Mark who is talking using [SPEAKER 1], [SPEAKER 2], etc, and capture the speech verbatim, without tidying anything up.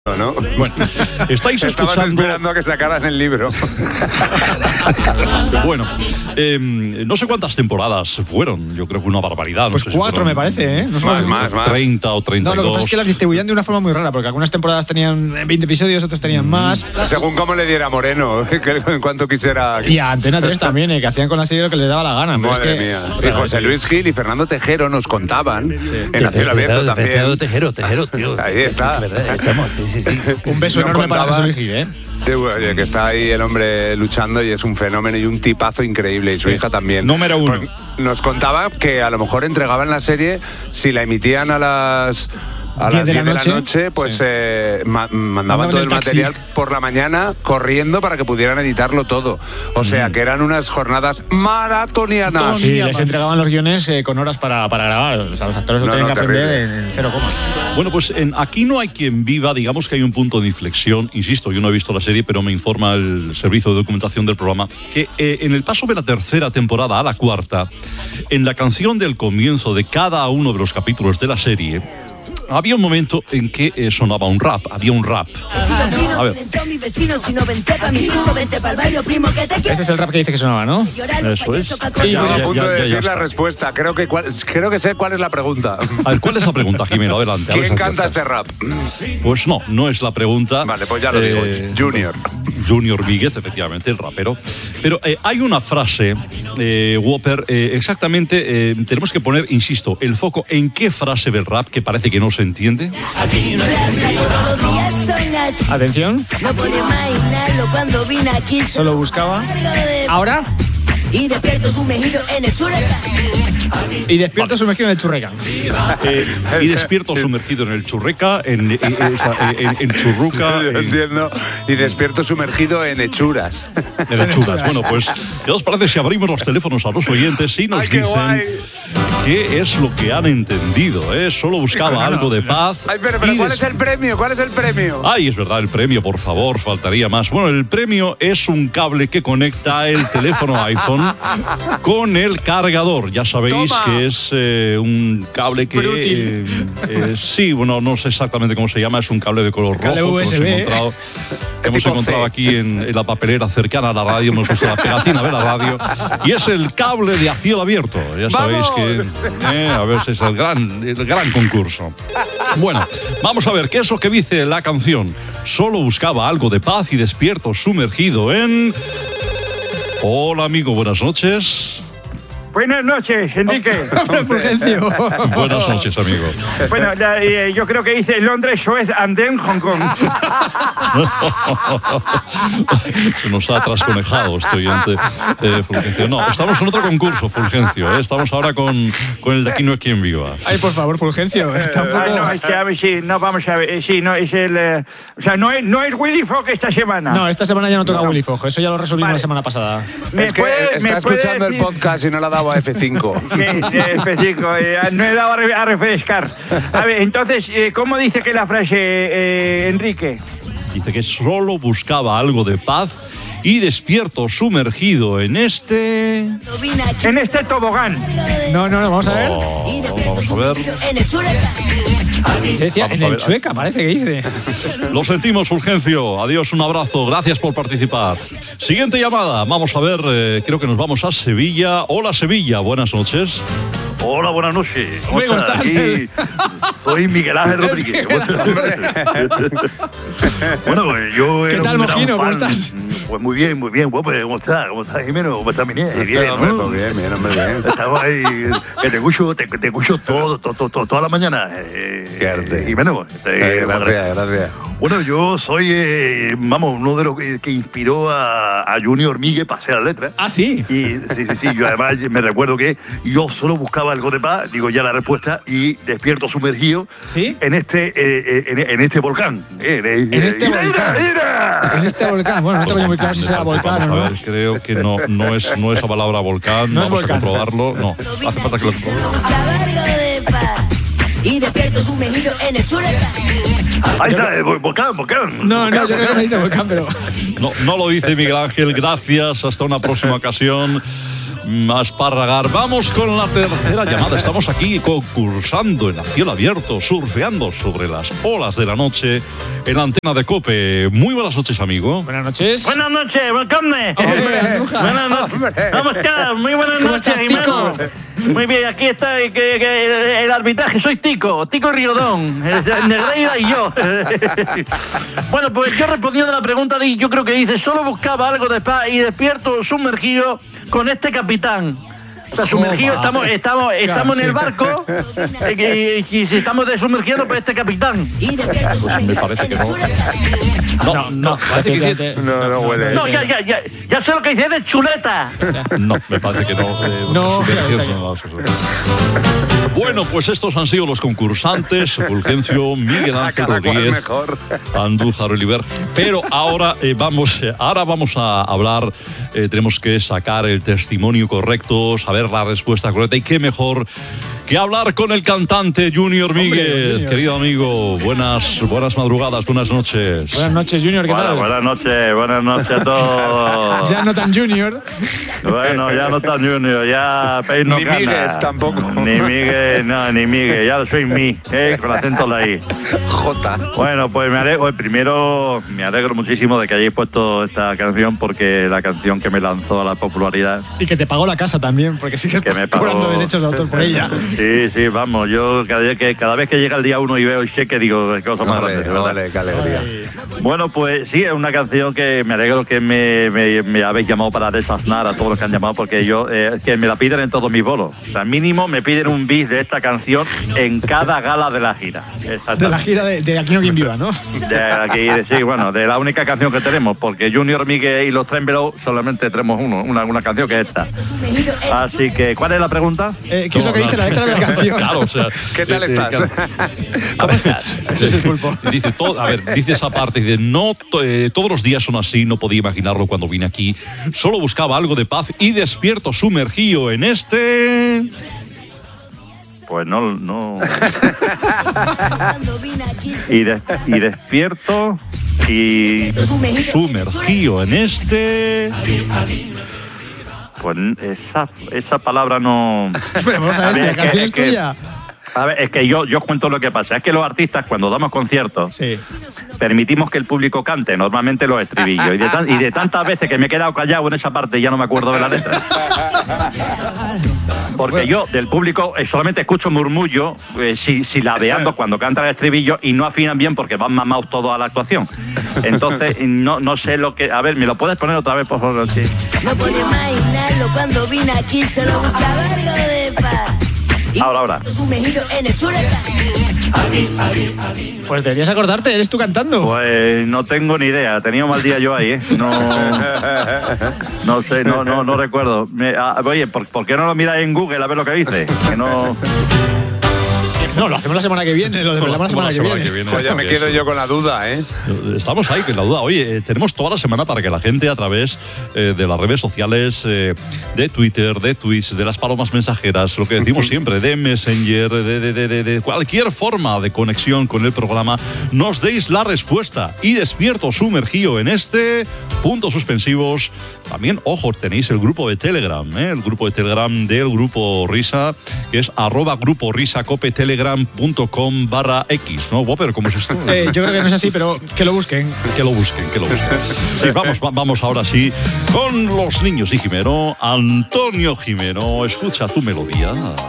[SPEAKER 1] ¿no?
[SPEAKER 2] Bueno, estáis
[SPEAKER 1] Estabas
[SPEAKER 2] escuchando...
[SPEAKER 1] esperando a que sacaran el libro.
[SPEAKER 2] Bueno, eh, no sé cuántas temporadas fueron, yo creo que una barbaridad. No
[SPEAKER 3] pues
[SPEAKER 2] sé
[SPEAKER 3] cuatro
[SPEAKER 2] si
[SPEAKER 3] me parece, ¿eh? No sé
[SPEAKER 1] más, más, más.
[SPEAKER 2] treinta o treinta y dos.
[SPEAKER 3] No, lo que pasa es que las distribuían de una forma muy rara, porque algunas temporadas tenían veinte episodios, otras tenían más.
[SPEAKER 1] Según cómo le diera Moreno, que en cuanto quisiera.
[SPEAKER 3] Y a Antena tres también, ¿eh? Que hacían con la serie lo que les daba la gana. Pero
[SPEAKER 1] Madre
[SPEAKER 3] es que...
[SPEAKER 1] mía. Y José Luis Gil y Fernando Tejero nos contaban en A Cielo Abierto también.
[SPEAKER 4] Fernando Tejero, Tejero, tío.
[SPEAKER 1] Ahí está.
[SPEAKER 4] Es verdad, estamos, sí, sí, sí.
[SPEAKER 3] Un beso
[SPEAKER 1] Nos
[SPEAKER 3] enorme para
[SPEAKER 1] contaba-
[SPEAKER 3] José Luis Gil, ¿eh?
[SPEAKER 1] Sí, oye, que está ahí el hombre luchando y es un fenómeno y un tipazo increíble, y su hija también.
[SPEAKER 2] Número uno.
[SPEAKER 1] Pues nos contaba que a lo mejor entregaban la serie, si la emitían a las a las diez de la noche, pues
[SPEAKER 3] Sí.
[SPEAKER 1] eh, ma- mandaban
[SPEAKER 3] Mandaban
[SPEAKER 1] todo
[SPEAKER 3] el
[SPEAKER 1] el
[SPEAKER 3] taxi.
[SPEAKER 1] material por la mañana corriendo para que pudieran editarlo todo. O sea, que eran unas jornadas maratonianas.
[SPEAKER 3] Sí, les entregaban los guiones eh, con horas para, para grabar. O sea, los actores lo
[SPEAKER 1] No,
[SPEAKER 3] tenían
[SPEAKER 1] no,
[SPEAKER 3] que aprender
[SPEAKER 1] terrible.
[SPEAKER 3] en, en cero coma.
[SPEAKER 2] Bueno, pues en Aquí no hay quien viva, digamos que hay un punto de inflexión, insisto, yo no he visto la serie, pero me informa el servicio de documentación del programa, que eh, en el paso de la tercera temporada a la cuarta, en la canción del comienzo de cada uno de los capítulos de la serie, había un momento en que eh, sonaba un rap, había un rap. A ver.
[SPEAKER 3] Ese es el rap que dice que sonaba, ¿no?
[SPEAKER 2] Eso es.
[SPEAKER 1] Pues ya
[SPEAKER 2] ya,
[SPEAKER 1] a
[SPEAKER 2] ya,
[SPEAKER 1] punto
[SPEAKER 2] ya,
[SPEAKER 1] de
[SPEAKER 2] ya
[SPEAKER 1] decir
[SPEAKER 2] está.
[SPEAKER 1] la respuesta. Creo que, cuál- creo que sé cuál es la pregunta.
[SPEAKER 2] A ver, ¿cuál es la pregunta, Jimeno? Adelante. a ver
[SPEAKER 1] ¿Quién
[SPEAKER 2] si
[SPEAKER 1] canta
[SPEAKER 2] aciertas.
[SPEAKER 1] este rap?
[SPEAKER 2] Pues no, no es la pregunta.
[SPEAKER 1] Vale, pues ya lo digo. Junior.
[SPEAKER 2] Junior Víguez, efectivamente, el rapero. Pero eh, hay una frase, eh, Whopper, eh, exactamente, eh, tenemos que poner, insisto, el foco en qué frase del rap que parece que no se entiende.
[SPEAKER 3] Atención.
[SPEAKER 5] No podía imaginarlo cuando vine aquí.
[SPEAKER 3] Solo buscaba.
[SPEAKER 5] Ahora. Y despierto sumergido en el chureta.
[SPEAKER 3] Y despierto sumergido en el churreca.
[SPEAKER 2] Eh, y despierto sumergido en el churreca, en, eh, eh, o sea, en, en churruca,
[SPEAKER 1] Yo
[SPEAKER 2] en,
[SPEAKER 1] entiendo. Y despierto sumergido en hechuras.
[SPEAKER 2] en lechugas. Bueno, pues, ¿qué os parece si abrimos los teléfonos a los oyentes y nos
[SPEAKER 1] Ay, qué
[SPEAKER 2] dicen
[SPEAKER 1] guay.
[SPEAKER 2] qué es lo que han entendido? ¿eh? Solo buscaba algo de paz.
[SPEAKER 1] Ay, pero, pero
[SPEAKER 2] y
[SPEAKER 1] ¿cuál
[SPEAKER 2] des-
[SPEAKER 1] es el premio? ¿Cuál es el premio?
[SPEAKER 2] Ay, es verdad, el premio, por favor, faltaría más. Bueno, el premio es un cable que conecta el teléfono iPhone con el cargador. Ya sabéis
[SPEAKER 1] Toma.
[SPEAKER 2] que es eh, un cable que...
[SPEAKER 3] Frútil.
[SPEAKER 2] eh, eh, sí, bueno, no sé exactamente cómo se llama, es un cable de color rojo.
[SPEAKER 3] Cable
[SPEAKER 2] que hemos
[SPEAKER 3] U S B.
[SPEAKER 2] encontrado, que hemos
[SPEAKER 1] tipo
[SPEAKER 2] encontrado
[SPEAKER 1] C.
[SPEAKER 2] aquí en, en la papelera cercana a la radio, nos gusta la pegatina de la radio. Y es el cable de A Cielo Abierto. Ya sabéis
[SPEAKER 1] ¡Vamos!
[SPEAKER 2] que... eh, a ver si es el gran, el gran concurso. Bueno, vamos a ver qué es lo que dice la canción. Solo buscaba algo de paz y despierto sumergido en... Hola amigo, buenas noches.
[SPEAKER 6] Buenas noches, Enrique.
[SPEAKER 3] Hombre, Fulgencio.
[SPEAKER 2] Buenas noches, amigo.
[SPEAKER 6] Bueno, la- eh, yo creo que dice Londres, Suez, Andén, Hong Kong.
[SPEAKER 2] Se nos ha trasconejado este oyente, eh, Fulgencio. No, estamos en otro concurso, Fulgencio. ¿eh? Estamos ahora con, con el de Aquí no hay quien viva.
[SPEAKER 3] Ay, por favor, Fulgencio. Está un
[SPEAKER 6] Ah,
[SPEAKER 3] poco...
[SPEAKER 6] no, es que a ver, sí, no, vamos a ver, eh, sí, no, es el... eh, o sea, no es, no es Willy Fogg esta semana.
[SPEAKER 3] No, esta semana ya no toca
[SPEAKER 6] No.
[SPEAKER 3] Willy Fogg. Eso ya lo resolvimos
[SPEAKER 6] Vale.
[SPEAKER 3] la semana pasada.
[SPEAKER 6] ¿Me
[SPEAKER 1] Es que
[SPEAKER 6] puede-
[SPEAKER 1] está
[SPEAKER 6] me puede
[SPEAKER 1] escuchando el
[SPEAKER 6] decir-
[SPEAKER 1] podcast y no le ha dado a F cinco.
[SPEAKER 6] Sí, eh, específico, eh, no he dado a, re- a refrescar. A ver, entonces, eh, ¿cómo dice que la frase, eh, Enrique?
[SPEAKER 2] Dice que solo buscaba algo de paz y despierto sumergido en este...
[SPEAKER 6] En este tobogán.
[SPEAKER 3] No, no, no, vamos a ver.
[SPEAKER 2] Oh, vamos a ver.
[SPEAKER 5] En el chureta.
[SPEAKER 3] Te decía,
[SPEAKER 2] Vamos
[SPEAKER 3] en
[SPEAKER 2] a
[SPEAKER 3] el
[SPEAKER 2] ver.
[SPEAKER 3] chueca, parece que dice.
[SPEAKER 2] Lo sentimos, Fulgencio. Adiós, un abrazo. Gracias por participar. Siguiente llamada. Vamos a ver, eh, creo que nos vamos a Sevilla. Hola, Sevilla. Buenas noches.
[SPEAKER 7] Hola, buenas noches.
[SPEAKER 3] Hombre, ¿cómo estás?
[SPEAKER 7] Aquí soy Miguel Ángel Rodríguez. Bueno, pues yo
[SPEAKER 3] ¿Qué
[SPEAKER 7] era
[SPEAKER 3] tal,
[SPEAKER 7] un gran
[SPEAKER 3] Mojino? ¿Cómo
[SPEAKER 7] fan.
[SPEAKER 3] estás?
[SPEAKER 7] Pues muy bien, muy bien. Guapo, ¿cómo estás? ¿Cómo estás, Jimeno? ¿Cómo estás, mi niña? Bien,
[SPEAKER 1] Hombre,
[SPEAKER 7] ¿no?
[SPEAKER 1] pues bien, bien, hombre, bien.
[SPEAKER 7] Estaba ahí, que te escucho, te, te escucho todo, todo, todo, toda la mañana. Eh,
[SPEAKER 1] Qué arte.
[SPEAKER 7] Jimeno. eh,
[SPEAKER 1] Eh, Gracias, gracias.
[SPEAKER 7] Bueno, yo soy, eh, vamos, uno de los que, que inspiró a, a Junior Míguez para hacer la letra.
[SPEAKER 3] Ah, sí.
[SPEAKER 7] Y sí, sí, sí, yo además me recuerdo que yo solo buscaba algo de paz, digo ya la respuesta, y despierto sumergido
[SPEAKER 3] ¿Sí?
[SPEAKER 7] en este eh, eh, en, en este volcán. Eh, eh,
[SPEAKER 3] En este
[SPEAKER 7] mira,
[SPEAKER 3] volcán.
[SPEAKER 7] mira.
[SPEAKER 3] En este volcán. Bueno, no tengo yo muy claro si será volcán o
[SPEAKER 2] Vamos a
[SPEAKER 3] no.
[SPEAKER 2] ver, creo que no, no, es, no es la palabra volcán.
[SPEAKER 3] No es
[SPEAKER 2] Vamos
[SPEAKER 3] volcán.
[SPEAKER 2] a comprobarlo. No, hace falta que lo comprobemos.
[SPEAKER 5] de paz. Y despierto sumergido en el chureta.
[SPEAKER 7] Ahí está, eh, volcán, volcán.
[SPEAKER 3] No, no, yo creo que no dice volcán, pero...
[SPEAKER 2] No, no lo dice Miguel Ángel. Gracias. Hasta una próxima ocasión. a esparragar. Vamos con la tercera llamada. Estamos aquí concursando en a cielo abierto, surfeando sobre las olas de la noche en la antena de COPE. Muy buenas noches, amigo.
[SPEAKER 3] Buenas noches.
[SPEAKER 6] Buenas noches, welcome. Buenas noches. Vamos acá, muy buenas
[SPEAKER 3] ¿Cómo
[SPEAKER 6] noches,
[SPEAKER 3] estás, Tico?
[SPEAKER 6] hermano. Muy bien, aquí está que, que, el arbitraje. Soy Tico, Tico Riodón, Negreira y yo. Bueno, pues yo respondiendo a la pregunta, yo creo que dice, solo buscaba algo de paz y despierto sumergido con este capitán. O sea, sumergido, estamos, estamos, estamos en el barco eh, y, y si estamos desumergiendo, pues este capitán.
[SPEAKER 2] Pues me parece que no. No, no, parece que dice-
[SPEAKER 1] No, no huele.
[SPEAKER 6] No, ya, ya, ya, ya sé lo que dice de chuleta.
[SPEAKER 2] No, me parece que no. eh,
[SPEAKER 3] No,
[SPEAKER 2] sumergidos
[SPEAKER 3] ya, ya.
[SPEAKER 2] no vamos a hacer. Bueno, pues estos han sido los concursantes: Fulgencio, Miguel Ángel
[SPEAKER 1] Cada cual
[SPEAKER 2] Rodríguez,
[SPEAKER 1] mejor.
[SPEAKER 2] Andújar Oliver. Pero ahora eh, vamos, eh, ahora vamos a hablar. Eh, tenemos que sacar el testimonio correcto, saber la respuesta correcta, y qué mejor que hablar con el cantante Junior Míguez.
[SPEAKER 3] Junior.
[SPEAKER 2] Querido amigo, buenas, buenas madrugadas, buenas noches.
[SPEAKER 3] Buenas noches, Junior, ¿qué
[SPEAKER 8] Bueno,
[SPEAKER 3] tal?
[SPEAKER 8] buenas noches, buenas noches a todos.
[SPEAKER 3] Ya no tan Junior.
[SPEAKER 8] Bueno, ya no está Junior, ya Peino
[SPEAKER 1] Ni
[SPEAKER 8] Cana.
[SPEAKER 1] Míguez tampoco.
[SPEAKER 8] Ni Miguel, no, ni Miguel, ya soy mí, eh, con acento la I.
[SPEAKER 1] Jota.
[SPEAKER 8] Bueno, pues me alegro, eh, primero me alegro muchísimo de que hayáis puesto esta canción, porque la canción que me lanzó a la popularidad.
[SPEAKER 3] Y que te pagó la casa también, porque sigues
[SPEAKER 8] Que me pagó.
[SPEAKER 3] cobrando derechos de autor por ella.
[SPEAKER 8] Sí, sí, vamos, yo cada vez que, cada vez que llega el día uno y veo el cheque, digo, qué cosa más
[SPEAKER 1] Ole,
[SPEAKER 8] grande, de verdad.
[SPEAKER 1] ole, qué alegría.
[SPEAKER 8] Bueno, pues sí, es una canción que me alegro que me, me, me habéis llamado para desaznar a todos los que han llamado, porque yo, eh, que me la piden en todos mis bolos. O sea, mínimo me piden un bis de esta canción en cada gala de la gira.
[SPEAKER 3] De la gira de, de Aquí no quien viva, ¿no?
[SPEAKER 8] De aquí, sí, bueno, de la única canción que tenemos, porque Junior, Miguel y los Trembleros solamente tenemos uno, una, una canción que es esta. Así que, ¿cuál es la pregunta?
[SPEAKER 3] Eh, ¿Qué es lo que dice la letra de la canción?
[SPEAKER 2] Claro, o sea,
[SPEAKER 1] ¿Qué tal
[SPEAKER 2] eh, eh,
[SPEAKER 1] estás?
[SPEAKER 2] claro. A ver,
[SPEAKER 3] Ese es el pulpo.
[SPEAKER 2] Dice todo, a ver, dice esa parte, dice, no, to- eh, todos los días son así, no podía imaginarlo cuando vine aquí. Solo buscaba algo de paz y despierto sumergido en este.
[SPEAKER 8] Pues no, no. Y, de- y despierto y
[SPEAKER 2] Sumergido en este.
[SPEAKER 8] pues esa, esa palabra no.
[SPEAKER 3] Pero vamos a ver si la
[SPEAKER 8] es que-
[SPEAKER 3] canción es
[SPEAKER 8] es que-
[SPEAKER 3] tuya.
[SPEAKER 8] A ver, es que yo, yo cuento lo que pasa. Es que los artistas, cuando damos conciertos,
[SPEAKER 3] Sí.
[SPEAKER 8] permitimos que el público cante, normalmente los estribillos. Y de, tan- y de tantas veces que me he quedado callado en esa parte, ya no me acuerdo de la letra. Porque yo del público eh, solamente escucho murmullo, eh, si, silabeando cuando canta el estribillo, y no afinan bien porque van mamados todos a la actuación. Entonces, no, no sé lo que... A ver, ¿me lo puedes poner otra vez, por favor? Sí.
[SPEAKER 5] No puedo imaginarlo cuando vine aquí, solo buscaba algo de paz. Y
[SPEAKER 8] Ahora, ahora.
[SPEAKER 5] sumergido en el chuleta.
[SPEAKER 3] Pues deberías acordarte, eres tú cantando.
[SPEAKER 8] Pues no tengo ni idea, tenía un mal día yo ahí, ¿eh? No, no sé, no, no, no recuerdo. Me- ah, oye, ¿por, por qué no lo miras en Google a ver lo que dice? Que no...
[SPEAKER 3] No, lo hacemos la semana que viene, lo desvelamos la semana,
[SPEAKER 2] La semana que viene.
[SPEAKER 1] Pues ya me
[SPEAKER 2] porque
[SPEAKER 1] quedo
[SPEAKER 2] eso-
[SPEAKER 1] yo con la duda, ¿eh?
[SPEAKER 2] Estamos ahí, con la duda. Oye, eh, tenemos toda la semana para que la gente, a través eh, de las redes sociales, eh, de Twitter, de Twitch, de las palomas mensajeras, lo que decimos siempre, de Messenger, de, de- de- de- de cualquier forma de conexión con el programa, nos deis la respuesta. Y despierto sumergido en este, puntos suspensivos. También, ojo, tenéis el grupo de Telegram, ¿eh? El grupo de Telegram del Grupo Risa, que es arroba grupo risa cope telegram punto com barra x, ¿no, Whopper? ¿Cómo es esto?
[SPEAKER 3] Eh, yo creo que no es así, pero que lo busquen.
[SPEAKER 2] Que lo busquen, que lo busquen. Sí, vamos, va- vamos ahora sí con los niños y Jimeno. Antonio Jimeno, escucha tu melodía.